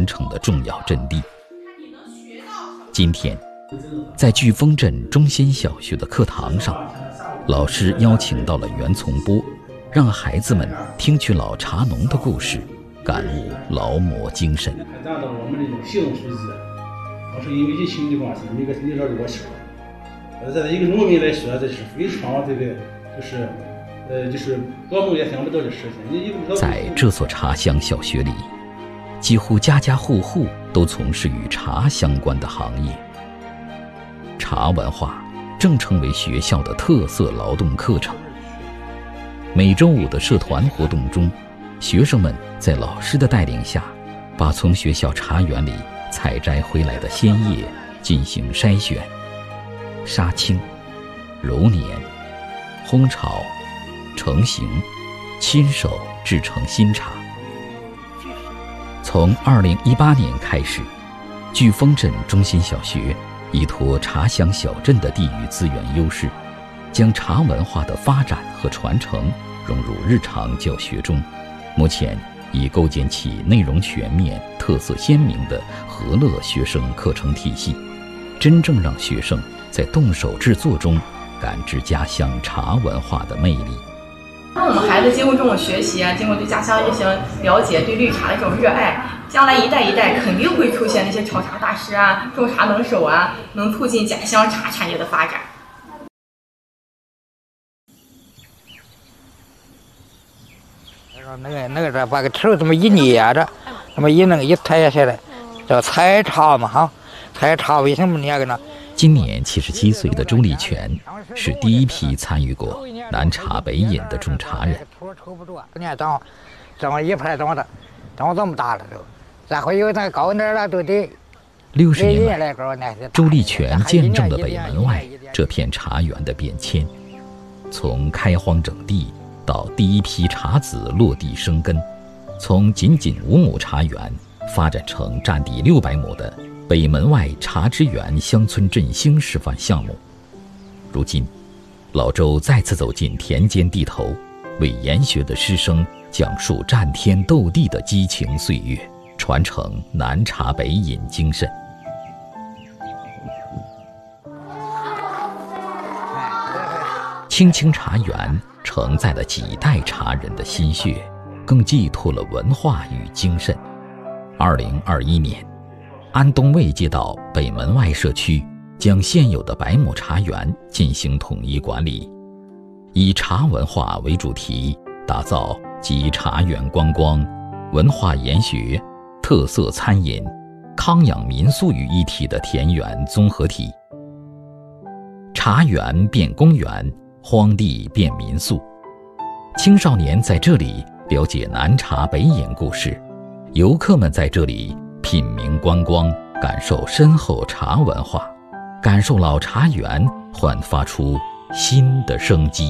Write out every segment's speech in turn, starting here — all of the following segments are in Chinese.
承的重要阵地。今天，在巨峰镇中心小学的课堂上，老师邀请到了袁从波，让孩子们听取老茶农的故事，感悟劳模精神。 达到我们这种行动素质，是因为疫情的话是每个城市多小，在一个农民来说，这是非常这个就是做梦也想不到的事情。 在这所茶乡小学里，几乎家家户户都从事与茶相关的行业。茶文化正成为学校的特色劳动课程。每周五的社团活动中，学生们在老师的带领下，把从学校茶园里采摘回来的鲜叶进行筛选、杀青、揉捻、烘炒、成型，亲手制成新茶。从2018年开始，巨峰镇中心小学依托茶乡小镇的地域资源优势，将茶文化的发展和传承融入日常教学中。目前已构建起内容全面、特色鲜明的和乐学生课程体系，真正让学生在动手制作中感知家乡茶文化的魅力。 我们孩子经过这种学习啊，经过对家乡进行了解，对绿茶的这种热爱，将来一代一代肯定会出现那些炒茶大师啊、种茶能手啊，能促进家乡茶产业的发展。 那个把个头这么一捏着，那么一弄一抬下来，叫采茶嘛哈。采茶为什么捏个呢？ 今年77岁的周立全是第一批参与过南茶北饮的种茶人。 你看长一排长这么大了都，然后有那高点了都得。 60年来，周立全见证了北门外这片茶园的变迁，从开荒整地到第一批茶籽落地生根，从仅5亩茶园发展成占地600亩的北门外茶之园乡村振兴示范项目。如今，老周再次走进田间地头，为研学的师生讲述战天斗地的激情岁月，传承南茶北饮精神。青青茶园承载了几代茶人的心血，更寄托了文化与精神。2021年，安东卫街道北门外社区将现有的100亩茶园进行统一管理，以茶文化为主题，打造集茶园观光、文化研学、特色餐饮、康养民宿于一体的田园综合体。茶园变公园，荒地变民宿，青少年在这里了解南茶北饮故事，游客们在这里品茗观光，感受深厚茶文化，感受老茶园焕发出新的生机。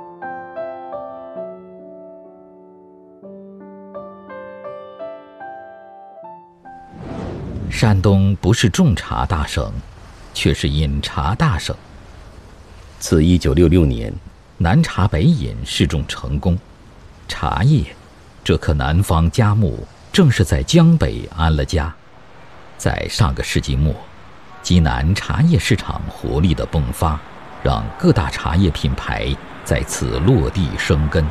山东不是种茶大省，却是饮茶大省。自1966年南茶北饮试种成功，茶叶这棵南方佳木正是在江北安了家。在上个世纪末，济南茶叶市场活力的迸发，让各大茶叶品牌再次落地生根。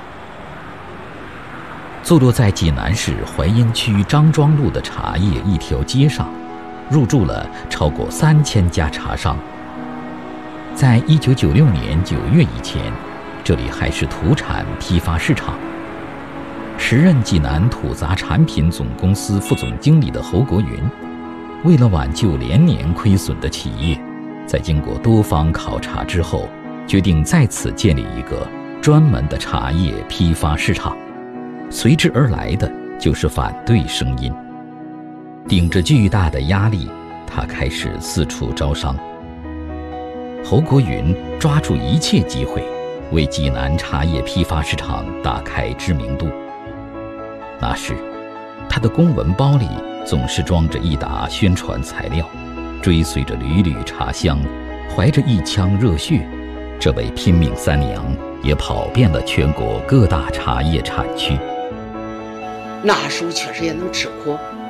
坐落在济南市淮阴区张庄路的茶叶一条街上，入驻了超过3000家茶商。在1996年9月以前，这里还是土产批发市场。时任济南土杂产品总公司副总经理的侯国云，为了挽救连年亏损的企业，在经过多方考察之后，决定在此建立一个专门的茶叶批发市场。随之而来的就是反对声音。顶着巨大的压力，他开始四处招商。侯国云抓住一切机会，为济南茶叶批发市场打开知名度。那时，他的公文包里总是装着一沓宣传材料，追随着缕缕茶香，怀着一腔热血，这位拼命三娘也跑遍了全国各大茶叶产区。 那时候确实也能吃苦，